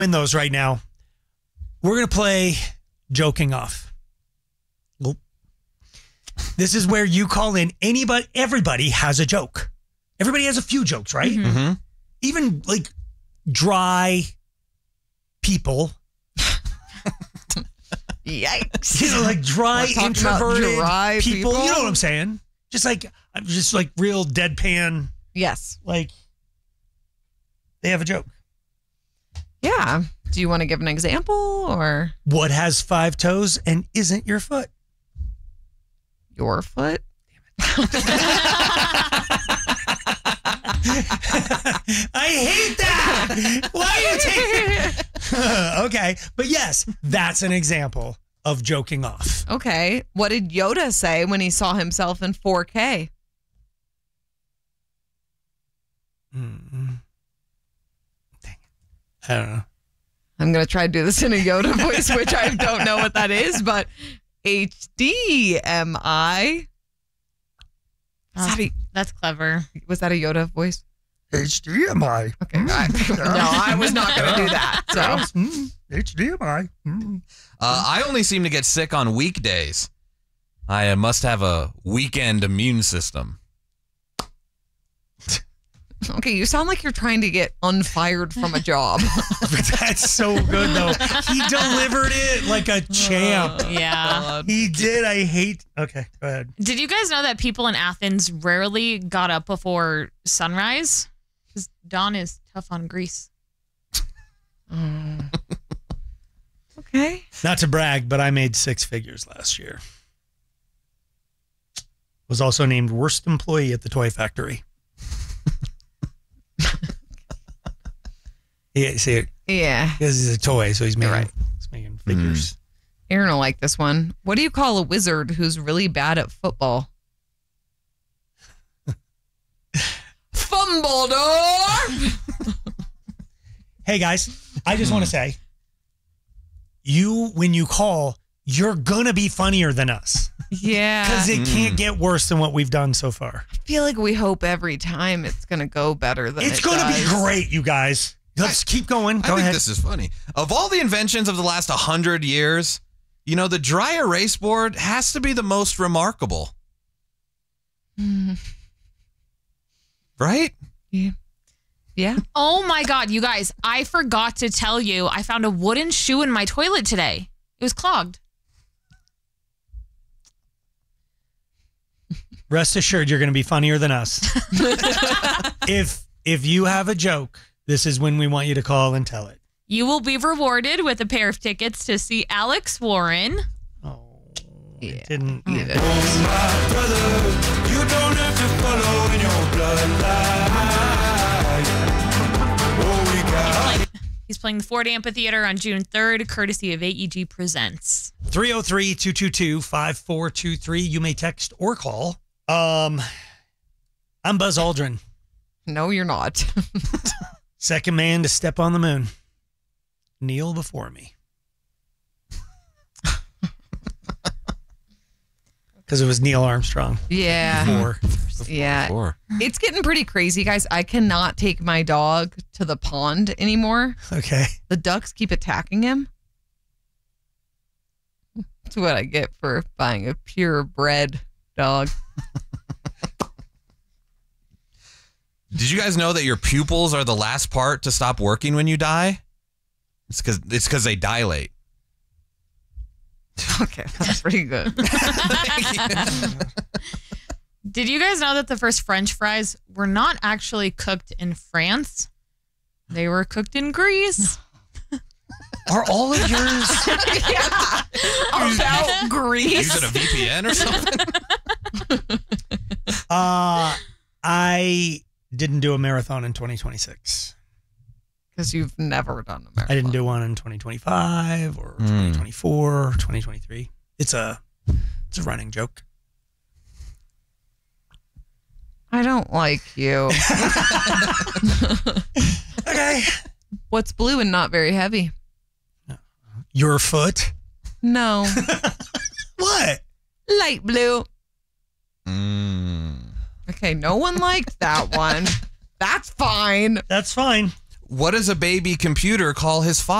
in those right now. We're going to play Joking Off. Nope. This is where you call in everybody has a joke. Everybody has a few jokes, right? Mm-hmm. Even like dry people. Yikes. You know, like dry, introverted dry people. You know what I'm saying? Just like real deadpan. Yes. Like they have a joke. Yeah. Do you want to give an example or? What has 5 toes and isn't your foot? Your foot? I hate that. Why are you taking Okay. But yes, that's an example of joking off. Okay. What did Yoda say when he saw himself in 4K? Dang it. I don't know. I'm going to try to do this in a Yoda voice, which I don't know what that is, but HDMI. That's clever. Was that a Yoda voice? HDMI. Okay. No, I was not going to do that. So HDMI. I only seem to get sick on weekdays. I must have a weekend immune system. Okay, you sound like you're trying to get unfired from a job. That's so good, though. He delivered it like a champ. Yeah. He did. I hate. Okay, go ahead. Did you guys know that people in Athens rarely got up before sunrise? Because dawn is tough on Greece. Okay. Not to brag, but I made 6 figures last year. Was also named worst employee at the toy factory. Yeah, see it. Yeah. Because he's a toy, so he's making figures. Aaron will like this one. What do you call a wizard who's really bad at football? Fumbledore! Hey, guys, I just want to say, when you call, you're going to be funnier than us. Yeah. Because it can't get worse than what we've done so far. I feel like we hope every time it's going to go better than It's going to be great, you guys. Let's keep going. Go ahead. I think this is funny. Of all the inventions of the last 100 years, the dry erase board has to be the most remarkable. Right? Yeah. Oh my God, you guys, I forgot to tell you, I found a wooden shoe in my toilet today. It was clogged. Rest assured, you're going to be funnier than us. If you have a joke, this is when we want you to call and tell it. You will be rewarded with a pair of tickets to see Alex Warren. Oh, yeah. It didn't. Oh, my brother, you don't have to follow in your bloodline. Oh, we got. He's playing the Ford Amphitheater on June 3rd, courtesy of AEG Presents. 303-222-5423. You may text or call. I'm Buzz Aldrin. No, you're not. Second man to step on the moon. Kneel before me. Because it was Neil Armstrong. Yeah. Before. Yeah. It's getting pretty crazy, guys. I cannot take my dog to the pond anymore. Okay. The ducks keep attacking him. That's what I get for buying a purebred dog. Did you guys know that your pupils are the last part to stop working when you die? It's because they dilate. Okay, that's pretty good. Did you guys know that the first French fries were not actually cooked in France? They were cooked in Greece. Are all of yours? Yeah. About Greece. Using a VPN or something? I didn't do a marathon in 2026. Because you've never done a marathon. I didn't do one in 2025 or 2024 or 2023. It's a running joke. I don't like you. Okay. What's blue and not very heavy? Your foot? No. What? Light blue. Okay, no one liked that one. That's fine. That's fine. what does a baby computer call his father?